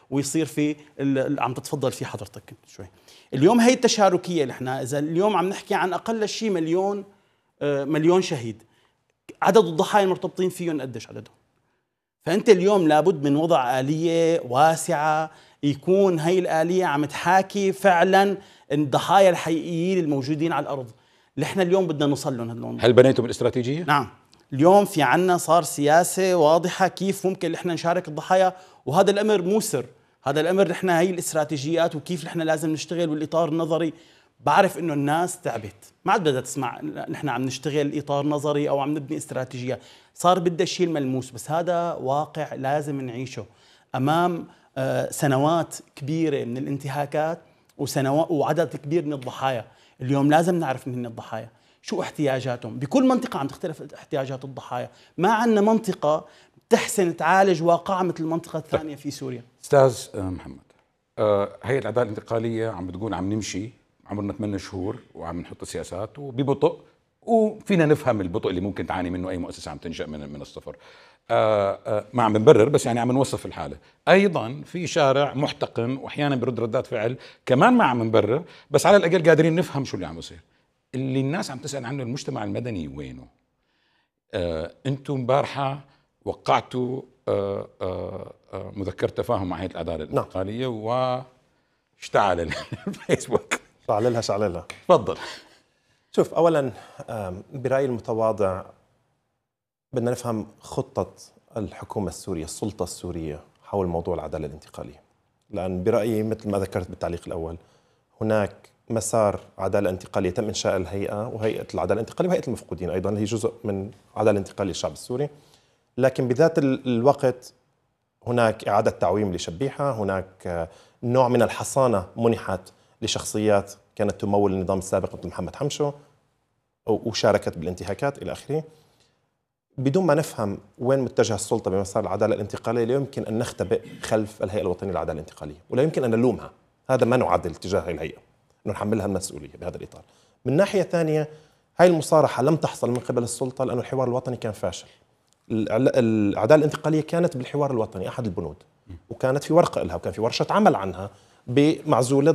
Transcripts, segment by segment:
ويصير في عم تتفضل فيه حضرتك كنت شوي. اليوم هي التشاركيه اللي احنا اذا اليوم عم نحكي عن اقل شيء مليون شهيد، عدد الضحايا المرتبطين فيهم قديش عددهم؟ فانت اليوم لابد من وضع آلية واسعة يكون هي الآلية عم تحاكي فعلا الضحايا الحقيقيين الموجودين على الأرض اللي احنا اليوم بدنا نوصل لهم. هل بنيتم الاستراتيجية؟ نعم، اليوم في عنا صار سياسة واضحة كيف ممكن احنا نشارك الضحايا، وهذا الأمر مو سر، هذا الأمر نحن هي الاستراتيجيات وكيف نحن لازم نشتغل بالإطار النظري. بعرف انه الناس تعبت، ما عاد بدها تسمع نحن عم نشتغل اطار نظري او عم نبني استراتيجيه، صار بدها الشيء الملموس، بس هذا واقع لازم نعيشه امام سنوات كبيره من الانتهاكات وسنوات وعدد كبير من الضحايا. اليوم لازم نعرف من الضحايا شو احتياجاتهم، بكل منطقه عم تختلف احتياجات الضحايا، ما عندنا منطقه تحسن تعالج واقعها مثل المنطقه الثانيه في سوريا. استاذ محمد، هيئه العداله الانتقاليه عم بتقول عم نمشي عمرنا 8 شهور وعم نحط سياسات وببطء، وفينا نفهم البطء اللي ممكن تعاني منه اي مؤسسه عم تنشا من الصفر. ما عم بنبرر، بس يعني عم نوصف الحاله. ايضا في شارع محتقن واحيانا برد ردات فعل، كمان ما عم نبرر، بس على الاقل قادرين نفهم شو اللي عم يصير. اللي الناس عم تسال عنه المجتمع المدني وينه؟ انتم امبارحه وقعتوا مذكره تفاهم مع هيئه العداله الانتقاليه واشتعل الفيسبوك. شعللها. تفضل. شوف، اولا برايي المتواضع بدنا نفهم خطه الحكومه السوريه، السلطه السوريه حول موضوع العداله الانتقاليه، لان برايي مثل ما ذكرت بالتعليق الاول هناك مسار عداله انتقاليه تم انشاء الهيئه، وهيئه العداله الانتقاليه وهيئه المفقودين ايضا اللي هي جزء من عداله انتقاليه للشعب السوري، لكن بذات الوقت هناك اعاده تعويم لشبيحه، هناك نوع من الحصانه منحت لشخصيات كانت تمول النظام السابق مثل محمد حمشو وشاركت بالانتهاكات الى اخره. بدون ما نفهم وين متجهه السلطه بمسار العداله الانتقاليه لا يمكن ان نختبئ خلف الهيئه الوطنيه للعداله الانتقاليه، ولا يمكن ان نلومها، هذا ما نعدل تجاه هذه الهيئه، انه نحملها المسؤوليه بهذا الاطار. من ناحيه ثانيه هاي المصارحه لم تحصل من قبل السلطه لانه الحوار الوطني كان فاشل. العداله الانتقاليه كانت بالحوار الوطني احد البنود، وكانت في ورقه لها وكان في ورشه عمل عنها بمعزوله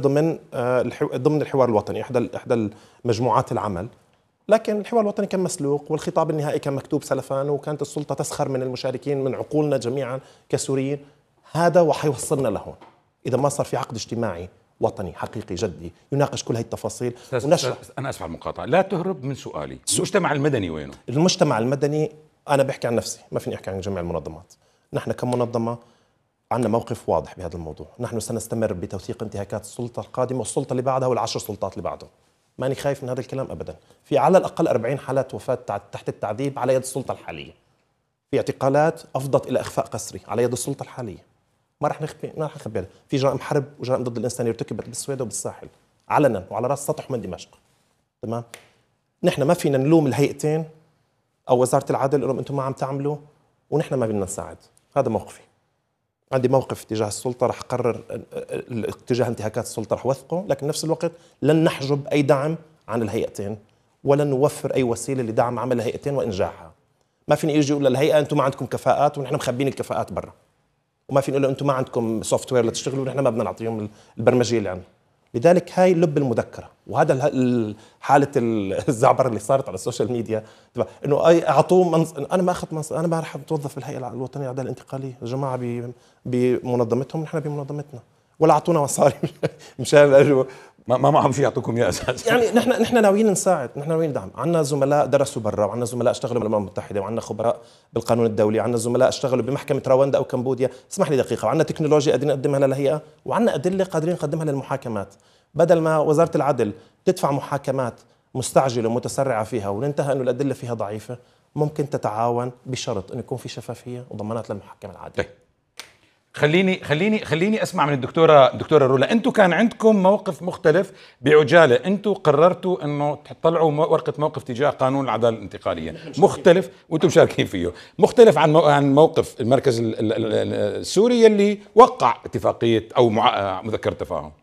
ضمن الحوار الوطني، احدى المجموعات العمل، لكن الحوار الوطني كان مسلوق والخطاب النهائي كان مكتوب سلفا، وكانت السلطه تسخر من المشاركين من عقولنا جميعا كسوريين. هذا وحيوصلنا لهون اذا ما صار في عقد اجتماعي وطني حقيقي جدي يناقش كل هذه التفاصيل ونشرح. انا اسف على المقاطعه، لا تهرب من سؤالي. المجتمع المدني وينه؟ المجتمع المدني، انا بحكي عن نفسي، ما فيني احكي عن جميع المنظمات. نحن كمنظمه عندنا موقف واضح بهذا الموضوع، نحن سنستمر بتوثيق انتهاكات السلطه القادمه والسلطه اللي بعدها والعشر سلطات اللي بعده. ماني خايف من هذا الكلام ابدا. في على الاقل 40 حالة وفاة تحت التعذيب على يد السلطه الحاليه، في اعتقالات افضت الى اخفاء قسري على يد السلطه الحاليه، ما رح نخبي. في جرائم حرب وجرائم ضد الانسان ارتكبت بالسويدة وبالساحل علنا وعلى راس سطح من دمشق. تمام، نحن ما فينا نلوم الهيئتين او وزاره العدل انهم انتم ما عم تعملوا ونحن ما بدنا نساعد. هذا موقفي. عندي موقف تجاه السلطه، رح اقرر اتجاه انتهاكات السلطه رح اوثقه، لكن نفس الوقت لن نحجب اي دعم عن الهيئتين ولن نوفر اي وسيله لدعم عمل الهيئتين وانجاحها. ما فيني اجي اقول للهيئه انتم ما عندكم كفاءات ونحن مخبين الكفاءات برا، وما فيني اقول انتم ما عندكم سوفت وير لتشتغلوا ونحن ما بدنا نعطيهم البرمجيه اللي عندنا. لذلك هاي لب المذكره، وهذا حاله الزعبره اللي صارت على السوشيال ميديا انه اعطوه انا ما اخذت منصب، انا ما رح اتوظف بالهيئه الوطنيه للعداله الانتقاليه، الجماعه بمنظمتهم نحن بمنظمتنا، ولا اعطونا مصاري مشان اجوا ما معهم شيء يعطوكم اياه اساسا. يعني نحن ناويين نساعد، نحن ناويين ندعم. عندنا زملاء درسوا برا، وعندنا زملاء اشتغلوا بالامم المتحده، وعندنا خبراء بالقانون الدولي، عندنا زملاء اشتغلوا بمحكمه رواندا او كمبوديا. اسمح لي دقيقه، وعندنا تكنولوجيا قادرين نقدمها للهيئه، وعندنا ادله قادرين نقدمها للمحاكمات. بدل ما وزاره العدل تدفع محاكمات مستعجله ومتسرعه فيها وننتهى انه الادله فيها ضعيفه، ممكن تتعاون بشرط انه يكون في شفافيه وضمانات للمحكمه العادله. خليني اسمع من الدكتوره رولا. انتم كان عندكم موقف مختلف بعجاله، انتم قررتوا انه تطلعوا ورقه موقف تجاه قانون العداله الانتقاليه مختلف وانتم مشاركين فيه، مختلف عن موقف المركز السوري اللي وقع اتفاقيه او مذكره تفاهم.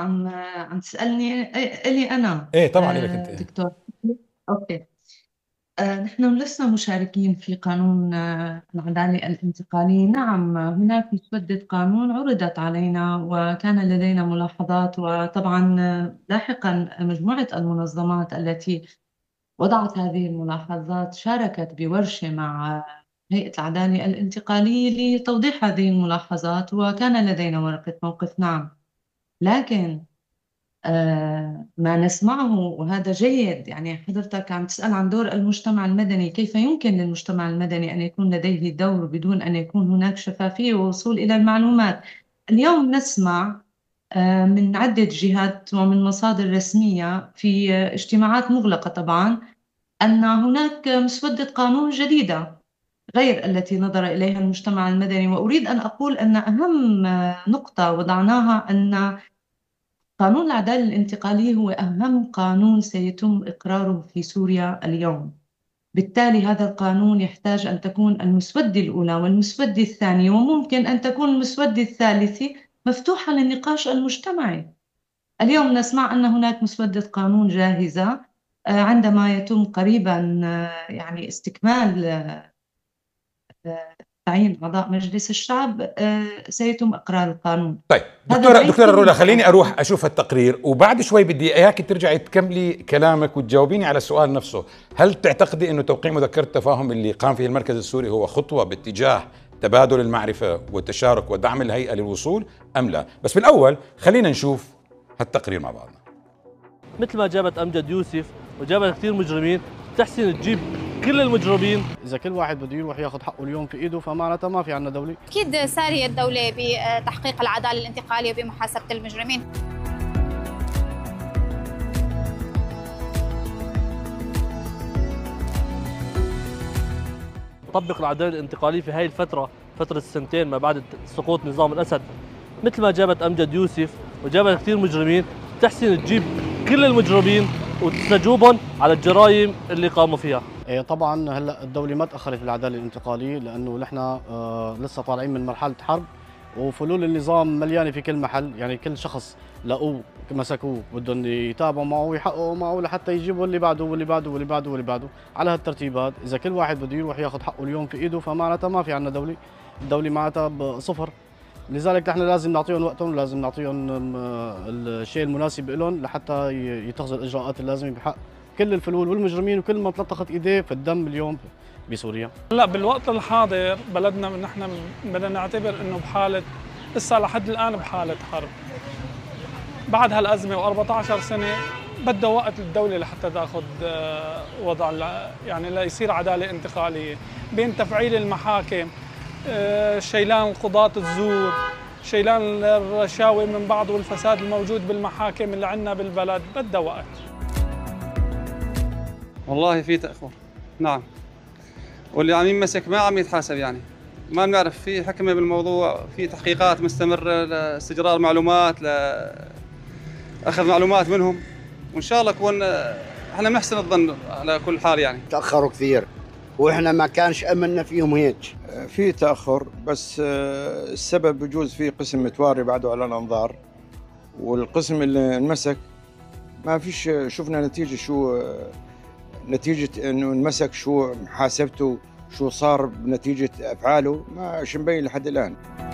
عم تسالني الي انا؟ ايه طبعا لك انت. دكتور. اوكي. نحن لسنا مشاركين في قانون العدالة الانتقالية. نعم، هناك مسودة قانون عرضت علينا وكان لدينا ملاحظات، وطبعا لاحقا مجموعة المنظمات التي وضعت هذه الملاحظات شاركت بورشة مع هيئة العدالة الانتقالية لتوضيح هذه الملاحظات، وكان لدينا ورقة موقف. نعم، لكن ما نسمعه وهذا جيد. يعني حضرتك عم تسأل عن دور المجتمع المدني، كيف يمكن للمجتمع المدني أن يكون لديه دور بدون أن يكون هناك شفافية ووصول إلى المعلومات. اليوم نسمع من عدة جهات ومن مصادر رسمية في اجتماعات مغلقة طبعا أن هناك مسودة قانون جديدة غير التي نظر إليها المجتمع المدني. وأريد أن أقول أن أهم نقطة وضعناها أن قانون العدالة الانتقالية هو أهم قانون سيتم إقراره في سوريا اليوم. بالتالي هذا القانون يحتاج أن تكون المسودة الأولى والمسودة الثانية وممكن أن تكون المسودة الثالثة مفتوحة للنقاش المجتمعي. اليوم نسمع أن هناك مسودة قانون جاهزة، عندما يتم قريبا يعني استكمال تعيين أعضاء مجلس الشعب سيتم إقرار القانون. طيب دكتورة رولا، خليني أروح أشوف التقرير وبعد شوي بدي إياك ترجعي تكملي كلامك وتجاوبيني على السؤال نفسه. هل تعتقدي أنه توقيع مذكرة التفاهم اللي قام فيه المركز السوري هو خطوة باتجاه تبادل المعرفة والتشارك ودعم الهيئة للوصول أم لا؟ بس بالأول خلينا نشوف هالتقرير مع بعضنا. مثل ما جابت أمجد يوسف وجابت كثير مجرمين، تحسن تجيب كل المجرمين. إذا كل واحد بده يروح ياخذ حقه اليوم في إيده فمعناتها ما في عندنا دولة. أكيد سارية الدولة بتحقيق العدالة الانتقالية وبمحاسبة المجرمين. طبق العدالة الانتقالية في هاي الفترة، فترة السنتين ما بعد سقوط نظام الأسد، مثل ما جابت أمجد يوسف وجابت كثير مجرمين، تحسن تجيب كل المجرمين وتستجوبهم على الجرائم اللي قاموا فيها. طبعا هلا الدولة ما تأخرت في العدالة الانتقالية لأنه نحن لسه طالعين من مرحلة حرب وفلول النظام مليانة في كل محل. يعني كل شخص لقوه مسكوه بدهم يتابعوا معه ويحققوا معه لحتى يجيبوا اللي بعده واللي بعده واللي بعده واللي بعده على هالترتيبات. إذا كل واحد بده يروح ياخذ حقه اليوم في إيده فمعناتها ما في عندنا دولة. الدولة معناتها صفر. لذلك نحن لازم نعطيهم وقتهم، لازم نعطيهم الشيء المناسب لهم لحتى يتخذوا الإجراءات اللازمة بحق كل الفلول والمجرمين وكل ما تلطخت ايديه في الدم اليوم بسوريا. هلا بالوقت الحاضر بلدنا نحن بدنا نعتبر انه بحاله، لسه لحد الان بحاله حرب. بعد هالازمه و14 سنه بدها وقت الدوله لحتى تاخذ وضع، يعني ليصير عداله انتقاليه بين تفعيل المحاكم، شيلان قضاة الزور، شيلان الرشاوي من بعض والفساد الموجود بالمحاكم اللي عندنا بالبلد، بدها وقت. والله في تأخر، نعم، واللي عم يمسك ما عم يتحاسب. يعني ما بنعرف، في حكمة بالموضوع، في تحقيقات مستمرة لاستجرار معلومات، لأخذ معلومات منهم، وإن شاء الله يكون احنا بنحسن الظن على كل حال. يعني تأخروا كثير واحنا ما كانش املنا فيهم هيك. في تأخر، بس السبب بجوز في قسم متواري بعده على الأنظار، والقسم اللي انمسك ما فيش شفنا نتيجة. شو نتيجة انه انمسك، شو محاسبته، شو صار بنتيجة افعاله، ما مبين لحد الان.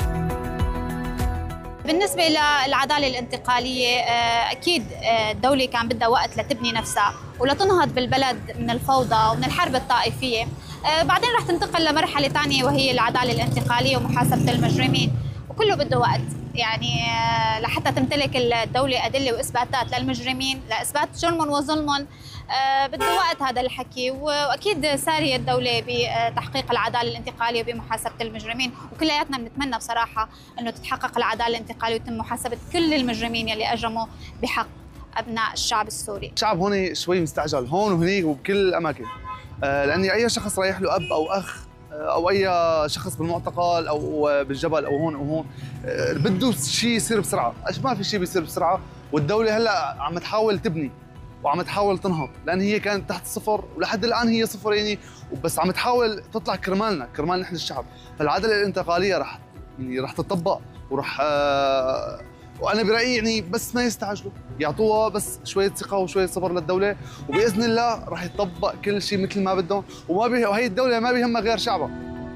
بالنسبة للعدالة الانتقالية أكيد الدولة كان بدها وقت لتبني نفسها ولتنهض بالبلد من الفوضى ومن الحرب الطائفية. بعدين رح تنتقل لمرحلة ثانية وهي العدالة الانتقالية ومحاسبة المجرمين، وكله بده وقت. يعني لحتى تمتلك الدولة أدلة وإثباتات للمجرمين لإثبات جرمهم وظلمهم، بده وقت هذا الحكي. وأكيد سارية الدولة بتحقيق العدالة الانتقالية وبمحاسبة المجرمين، وكلياتنا بنتمنى بصراحة أنه تتحقق العدالة الانتقالية ويتم محاسبة كل المجرمين يلي أجرموا بحق أبناء الشعب السوري. الشعب هون شوي مستعجل، هون وهنيك وبكل الأماكن، لأني أي شخص رايح له أب أو أخ او اي شخص بالمعتقل او بالجبل او هون او هون بده شيء يصير بسرعه. ما في شيء بيصير بسرعه، والدوله هلا عم تحاول تبني وعم تحاول تنهض، لان هي كانت تحت الصفر ولحد الان هي صفر يعني، وبس عم تحاول تطلع كرمالنا، كرمال نحن الشعب. فالعداله الانتقاليه رح تطبق وانا برايي يعني بس ما يستعجلوا، يعطوها بس شويه ثقه وشويه صبر للدوله، وباذن الله راح يطبق كل شيء مثل ما بدهم، وهي الدوله ما بيهمها غير شعبها.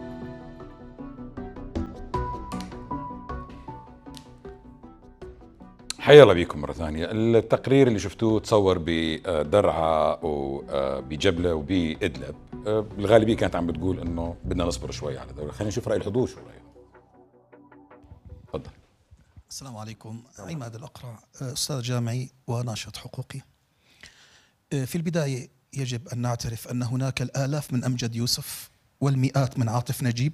حيا الله بيكم مرة ثانية. التقرير اللي شفتوه تصور بدرعا وبجبلة وبإدلب، الغالبية كانت عم بتقول إنه بدنا نصبر شوي على الدولة. خلينا نشوف رأي الحضور شو رأيهم. تفضل. السلام عليكم. عماد الأقرع، أستاذ جامعي وناشط حقوقي. في البداية يجب أن نعترف أن هناك الآلاف من أمجد يوسف والمئات من عاطف نجيب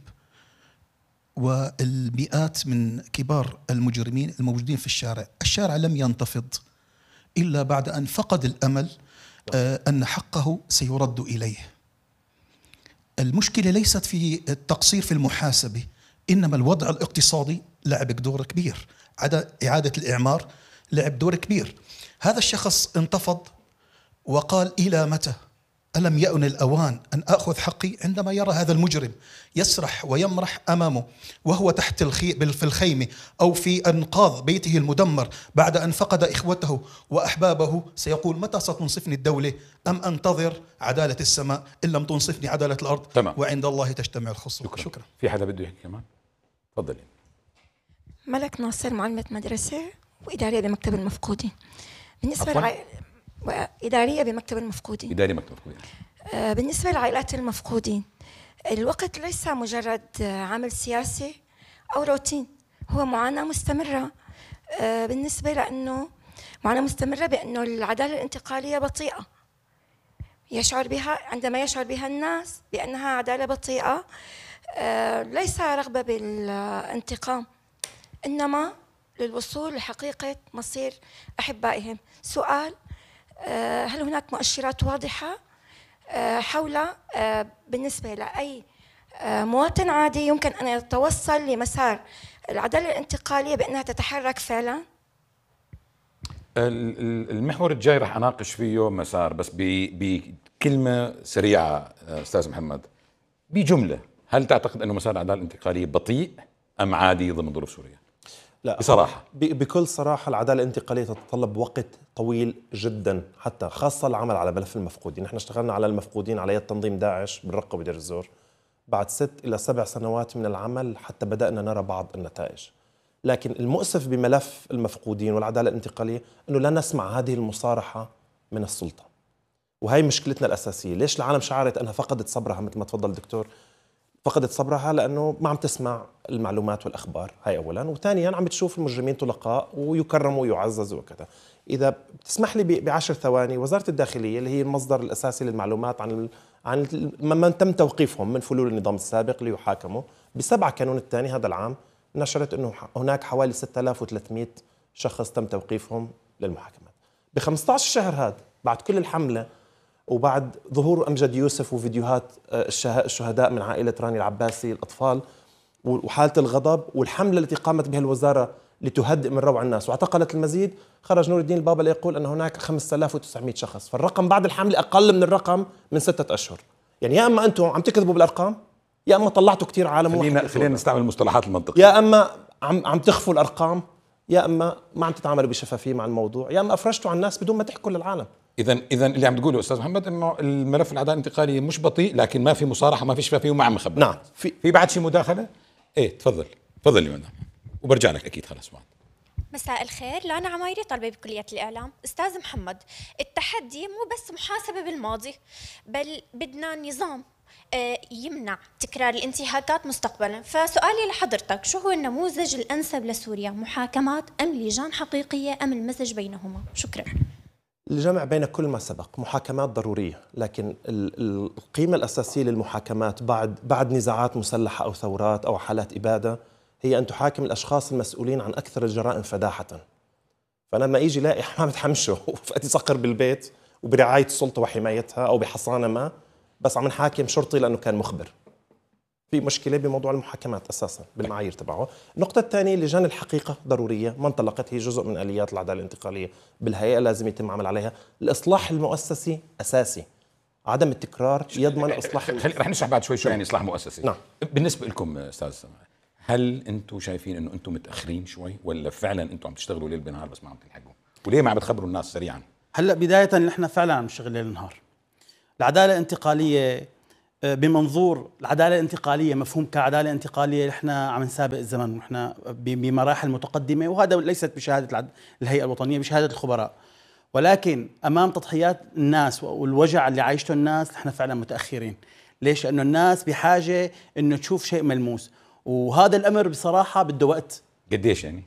والمئات من كبار المجرمين الموجودين في الشارع. الشارع لم ينتفض إلا بعد أن فقد الأمل أن حقه سيرد إليه. المشكلة ليست في التقصير في المحاسبة، إنما الوضع الاقتصادي لعب دور كبير، إعادة الإعمار لعب دور كبير. هذا الشخص انتفض وقال إلى متى؟ ألم يأن الأوان أن أخذ حقي؟ عندما يرى هذا المجرم يسرح ويمرح أمامه وهو تحت في الخيمة أو في أنقاض بيته المدمر بعد أن فقد إخوته وأحبابه، سيقول متى ستنصفني الدولة؟ أم أنتظر عدالة السماء؟ إن لم تنصفني عدالة الأرض. تمام. وعند الله تجتمع الخصوم. شكرا. في حدا بده يحكي كمان؟ تفضلي. ملك ناصر، معلمة مدرسة وإدارية بمكتب المفقودين. بالنسبة إدارية بمكتب المفقودين. إدارية مكتب المفقودين. بالنسبة لعائلات المفقودين، الوقت ليس مجرد عمل سياسي أو روتين، هو معاناة مستمرة. بالنسبة لأنه معاناة مستمرة بأنه العدالة الانتقالية بطيئة، يشعر بها عندما يشعر بها الناس بأنها عدالة بطيئة، ليس رغبة بالانتقام، إنما للوصول لحقيقة مصير أحبائهم. سؤال: هل هناك مؤشرات واضحة حول بالنسبة لأي مواطن عادي يمكن أن يتوصل لمسار العدالة الانتقالية بأنها تتحرك فعلا؟ المحور الجاي رح أناقش فيه مسار، بس بكلمة سريعة أستاذ محمد، بجملة، هل تعتقد أنه مسار العدالة الانتقالية بطيء أم عادي ضمن ظروف سوريا؟ لا، بصراحة بكل صراحة العدالة الانتقالية تتطلب وقت طويل جدا، حتى خاصة العمل على ملف المفقودين. نحن اشتغلنا على المفقودين على يد تنظيم داعش بالرقة وبدير الزور بعد 6 إلى 7 سنوات من العمل حتى بدأنا نرى بعض النتائج. لكن المؤسف بملف المفقودين والعدالة الانتقالية أنه لا نسمع هذه المصارحة من السلطة، وهي مشكلتنا الأساسية. ليش العالم شعرت أنها فقدت صبرها مثل ما تفضل الدكتور؟ فقدت صبرها لأنه ما عم تسمع المعلومات والأخبار، هاي أولاً. وثانياً عم بتشوف المجرمين طلقاء ويكرموا ويعززوا وكذا. إذا بتسمح لي ب10 ثواني، وزارة الداخلية اللي هي المصدر الأساسي للمعلومات عن من تم توقيفهم من فلول النظام السابق ليحاكموا، ب7 كانون الثاني هذا العام نشرت أنه هناك حوالي 6300 شخص تم توقيفهم للمحاكمات. ب15 شهر هذا بعد كل الحملة وبعد ظهور أمجد يوسف وفيديوهات الشهداء من عائلة راني العباسي الأطفال وحالة الغضب والحملة التي قامت بها الوزارة لتهدئ من روع الناس واعتقلت المزيد، خرج نور الدين البابا ليقول أن هناك 5900 شخص. فالرقم بعد الحملة أقل من الرقم من 6 أشهر. يعني يا أما أنتم عم تكذبوا بالأرقام، يا أما طلعتوا كتير عالم. خلينا نستعمل المصطلحات المنطقية. يا أما عم تخفوا الأرقام، يا أما ما عم تتعاملوا بشفافية مع الموضوع، يا أما أفرجتوا على الناس بدون ما تحكوا للعالم. إذا اللي عم تقوله أستاذ محمد إنه الملف العدالة الانتقالية مش بطيء، لكن ما في مصارحة، ما في شفافية وما عم خبر. نعم. في بعد شي مداخلة؟ إيه تفضل يا مدام، وبرجع لك أكيد. خلاص معك. مساء الخير، لانا عمايري، طالبة بكلية الإعلام. أستاذ محمد، التحدي مو بس محاسبة بالماضي، بل بدنا نظام يمنع تكرار الانتهاكات مستقبلا. فسؤالي لحضرتك، شو هو النموذج الأنسب لسوريا؟ محاكمات أم لجان حقيقية أم المزج بينهما؟ شكرا. الجمع بين كل ما سبق. محاكمات ضرورية، لكن القيمة الأساسية للمحاكمات بعد نزاعات مسلحة أو ثورات أو حالات إبادة هي أن تحاكم الأشخاص المسؤولين عن أكثر الجرائم فداحة. فأنا لما يجي لاقي حمامة حمشه وفأتي صقر بالبيت وبرعاية السلطة وحمايتها أو بحصانة ما، بس عم نحاكم شرطي لأنه كان مخبر، في مشكلة بموضوع المحاكمات أساساً بالمعايير تبعه. النقطة الثانية، لجان الحقيقة ضرورية، ما انطلقت، هي جزء من آليات العدالة الانتقالية بالهيئة، لازم يتم عمل عليها. الإصلاح المؤسسي أساسي، عدم التكرار يضمن إصلاح. رح نشرح بعد شوي يعني إصلاح مؤسسي. نعم. بالنسبة لكم أستاذ، هل انتم شايفين انه انتم متاخرين شوي ولا فعلا انتم عم تشتغلوا ليل بنهار بس ما عم تلحقوا؟ وليه ما عم بتخبروا الناس سريعا؟ هلا بدايه نحن فعلا عم نشتغل ليل نهار. العداله الانتقاليه بمنظور العداله الانتقاليه، مفهوم كعداله انتقاليه نحن عم نسابق الزمن، ونحن بمراحل متقدمه، وهذا ليست بشهاده الهيئه الوطنيه، بشهاده الخبراء. ولكن امام تضحيات الناس والوجع اللي عايشته الناس نحن فعلا متاخرين. ليش؟ لانه الناس بحاجه انه تشوف شيء ملموس، وهذا الامر بصراحه بده وقت. قديش يعني؟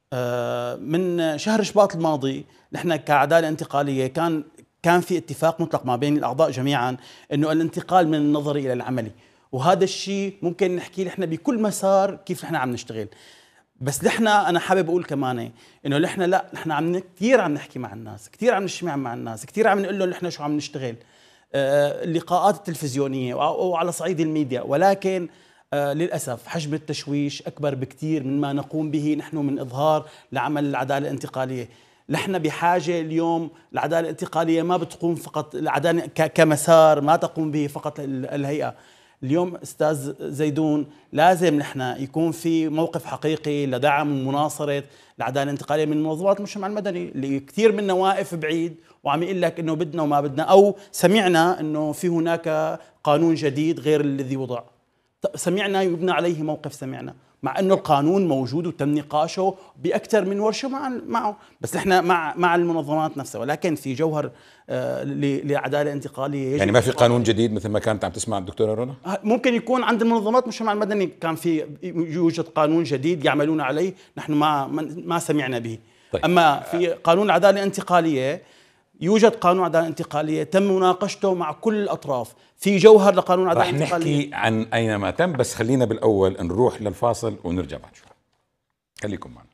من شهر شباط الماضي نحن كعداله انتقاليه كان في اتفاق مطلق ما بين الاعضاء جميعا انه الانتقال من النظري الى العملي، وهذا الشيء ممكن نحكي نحن بكل مسار كيف نحن عم نشتغل. بس نحن انا حابب اقول كمان انه نحن كثير عم نحكي مع الناس، كثير عم نجتمع مع الناس، كثير عم نقول لهم نحن شو عم نشتغل، اللقاءات التلفزيونيه وعلى صعيد الميديا، ولكن للأسف حجم التشويش أكبر بكثير مما نقوم به نحن من إظهار لعمل العدالة الانتقالية. نحن بحاجة اليوم العدالة الانتقالية ما بتقوم فقط العدالة كمسار، ما تقوم به فقط الهيئة. اليوم أستاذ زيدون لازم نحن يكون في موقف حقيقي لدعم ومناصرة العدالة الانتقالية من منظمات المجتمع المدني، اللي كثير منا واقف بعيد وعم يقول لك إنه بدنا وما بدنا، أو سمعنا إنه في هناك قانون جديد غير الذي وضع. سمعنا يبنى عليه موقف، سمعنا مع انه القانون موجود وتم نقاشه باكثر من ورشه معه، بس نحن مع المنظمات نفسها، ولكن في جوهر لعداله انتقاليه. يعني ما في قانون جديد مثل ما كانت عم تسمع الدكتوره رنا؟ ممكن يكون عند المنظمات المجتمع المدني كان يوجد قانون جديد يعملون عليه، نحن ما سمعنا به. طيب. اما في قانون العداله الانتقاليه يوجد قانون عدالة انتقالية تم مناقشته مع كل الأطراف، في جوهر لقانون عدالة انتقالية. رح نحكي عن أينما تم، بس خلينا بالأول نروح للفاصل ونرجع بعد شوي. خليكم معنا.